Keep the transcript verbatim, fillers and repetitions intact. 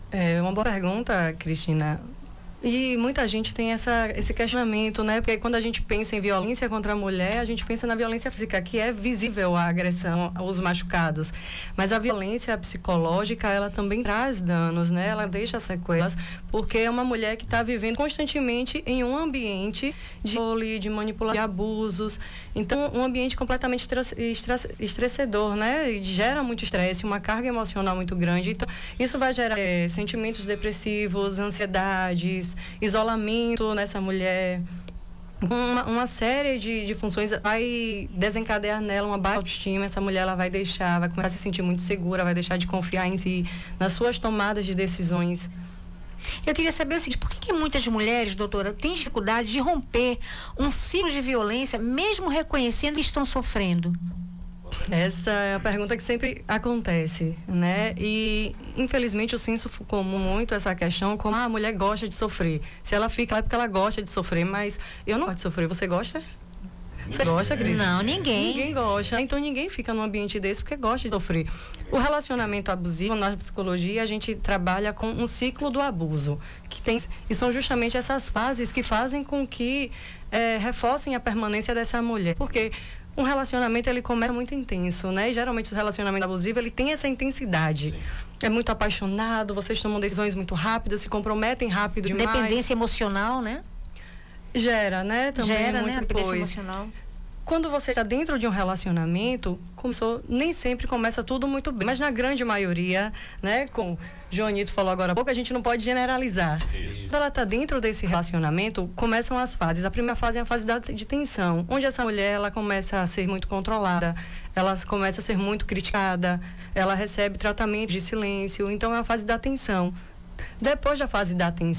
É uma boa pergunta, Cristina. E muita gente tem essa, esse questionamento, né? Porque quando a gente pensa em violência contra a mulher, a gente pensa na violência física, que é visível a agressão, os machucados. Mas a violência psicológica, ela também traz danos, né? Ela deixa sequelas, porque é uma mulher que está vivendo constantemente em um ambiente de controle, de manipulação, de abusos. Então, um ambiente completamente estressador, né? E gera muito estresse, uma carga emocional muito grande. Então, isso vai gerar é, sentimentos depressivos, ansiedades, isolamento nessa mulher, uma, uma série de, de funções vai desencadear nela uma baixa autoestima. Essa mulher ela vai deixar, vai começar a se sentir muito segura, vai deixar de confiar em si, nas suas tomadas de decisões. Eu queria saber o seguinte, por que, que muitas mulheres, doutora, têm dificuldade de romper um ciclo de violência, mesmo reconhecendo que estão sofrendo? Essa é a pergunta que sempre acontece, né? E, infelizmente, o senso comum muito essa questão, como ah, a mulher gosta de sofrer. Se ela fica lá é porque ela gosta de sofrer, mas eu não gosto de sofrer. Você gosta? Você gosta, Cris? Não, ninguém. Ninguém gosta. Então, ninguém fica num ambiente desse porque gosta de sofrer. O relacionamento abusivo, na psicologia, a gente trabalha com um ciclo do abuso. Que tem, e são justamente essas fases que fazem com que é, reforcem a permanência dessa mulher. Porque um relacionamento, ele começa muito intenso, né? E, geralmente, o relacionamento abusivo, ele tem essa intensidade. Sim. É muito apaixonado, vocês tomam decisões muito rápidas, se comprometem rápido demais. Dependência emocional, né? Gera, né? Também Gera, muito né? depois. Dependência emocional. Quando você está dentro de um relacionamento, começou, nem sempre começa tudo muito bem, mas na grande maioria, né, como Joanito falou agora há pouco, a gente não pode generalizar. Isso. Quando ela está dentro desse relacionamento, começam as fases. A primeira fase é a fase da, de tensão, onde essa mulher ela começa a ser muito controlada, ela começa a ser muito criticada, ela recebe tratamento de silêncio, então é a fase da tensão. Depois da fase da tensão,